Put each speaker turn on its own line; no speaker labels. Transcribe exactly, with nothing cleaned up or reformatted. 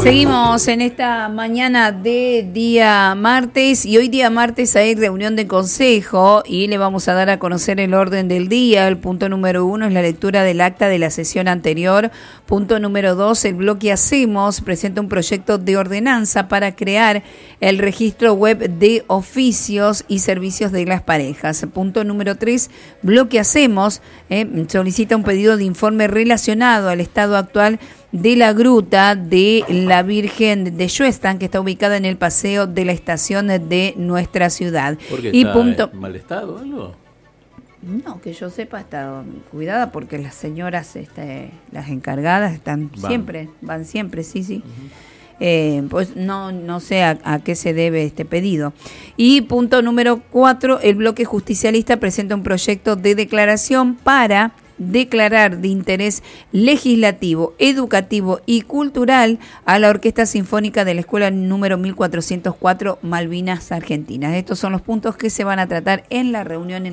Seguimos en esta mañana de día martes y hoy día martes hay reunión de consejo y le vamos a dar a conocer el orden del día. El punto número uno es la lectura del acta de la sesión anterior. Punto número dos, el bloque Hacemos presenta un proyecto de ordenanza para crear el registro web de oficios y servicios de las parejas. Punto número tres, bloque Hacemos eh, solicita un pedido de informe relacionado al estado actual de la gruta de la Virgen de Yuestan, que está ubicada en el paseo de la estación de nuestra ciudad.
¿Por qué
y
está
punto...
en mal estado o algo?
No, que yo sepa, está cuidada porque las señoras, este, las encargadas, están van. siempre, van siempre, sí, sí. Uh-huh. Eh, pues no, no sé a, a qué se debe este pedido. Y punto número cuatro, el bloque justicialista presenta un proyecto de declaración para declarar de interés legislativo, educativo y cultural a la Orquesta Sinfónica de la Escuela número mil cuatrocientos cuatro Malvinas Argentinas. Estos son los puntos que se van a tratar en la reunión en